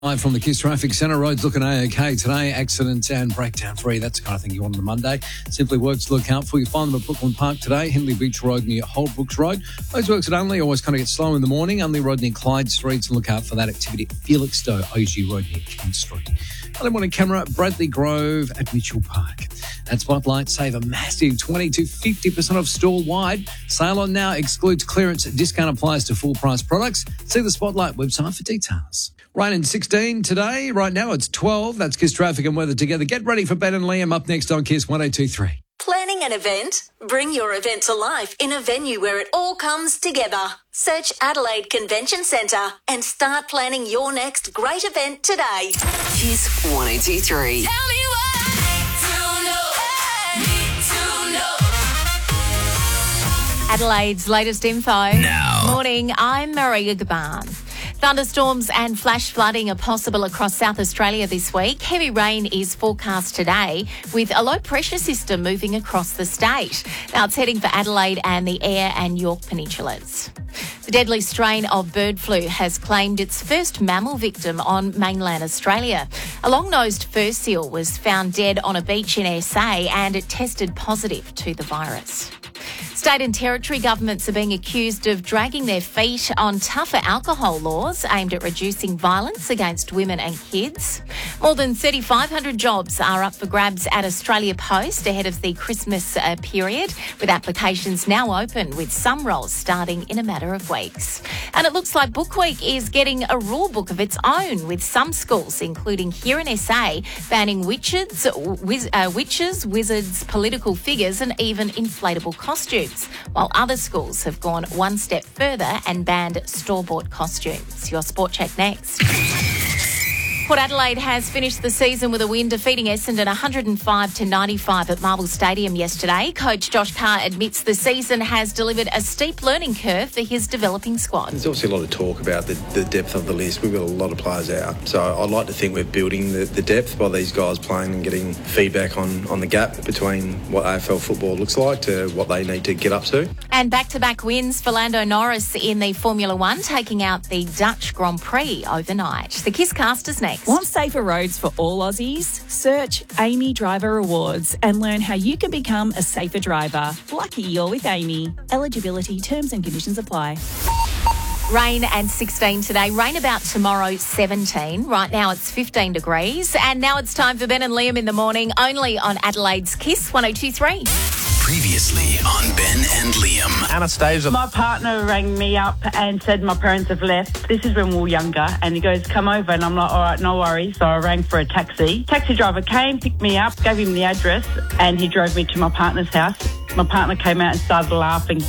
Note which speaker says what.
Speaker 1: Live from the Kiss Traffic Centre, roads looking A-OK today, accidents and breakdown free. That's the kind of thing you want on a Monday. Simply Works to look out for. You find them at Brooklyn Park today, Henley Beach Road near Holdbrooks Road. Those works at Unley always kind of get slow in the morning. Unley Road near Clyde Streets, and look out for that activity at Felixstowe, OG Road near King Street. Early morning camera, Bradley Grove at Mitchell Park. At Spotlight, save a massive 20 to 50% off store-wide. Sale on now excludes clearance. Discount applies to full-price products. See the Spotlight website for details. Rain in 16 today. Right now it's 12. That's Kiss Traffic and Weather together. Get ready for Ben and Liam up next on Kiss 1023.
Speaker 2: Planning an event? Bring your event to life in a venue where it all comes together. Search Adelaide Convention Centre and start planning your next great event today.
Speaker 3: Kiss 1023.
Speaker 2: Tell me what I need to know.
Speaker 4: Adelaide's latest info.
Speaker 5: Now.
Speaker 4: Morning, I'm Maria Gaban. Thunderstorms and flash flooding are possible across South Australia this week. Heavy rain is forecast today with a low pressure system moving across the state. Now it's heading for Adelaide and the Eyre and York Peninsulas. The deadly strain of bird flu has claimed its first mammal victim on mainland Australia. A long-nosed fur seal was found dead on a beach in SA and it tested positive to the virus. State and territory governments are being accused of dragging their feet on tougher alcohol laws aimed at reducing violence against women and kids. More than 3,500 jobs are up for grabs at Australia Post ahead of the Christmas period, with applications now open, with some roles starting in a matter of weeks. And it looks like Book Week is getting a rule book of its own, with some schools, including here in SA, banning witches, wizards, political figures and even inflatable costumes, while other schools have gone one step further and banned store-bought costumes. Your Sport Check next. Port Adelaide has finished the season with a win, defeating Essendon 105-95 at Marvel Stadium yesterday. Coach Josh Carr admits the season has delivered a steep learning curve for his developing squad.
Speaker 6: There's obviously a lot of talk about the depth of the list. We've got a lot of players out. So I'd like to think we're building the depth by these guys playing and getting feedback on the gap between what AFL football looks like to what they need to get up to.
Speaker 4: And back-to-back wins for Lando Norris in the Formula One, taking out the Dutch Grand Prix overnight. The Kiss Casters next.
Speaker 7: Want safer roads for all Aussies? Search Amy Driver Awards and learn how you can become a safer driver. Lucky you're with Amy. Eligibility, terms and conditions apply.
Speaker 4: Rain and 16 today. Rain about tomorrow, 17. Right now it's 15 degrees. And now it's time for Ben and Liam in the morning, only on Adelaide's Kiss 1023.
Speaker 5: Previously on Ben and Liam.
Speaker 8: Anastasia.
Speaker 9: My partner rang me up and said my parents have left. This is when we were younger. And he goes, come over. And I'm like, all right, no worries. So I rang for a taxi. Taxi driver came, picked me up, gave him the address, and he drove me to my partner's house. My partner came out and started laughing.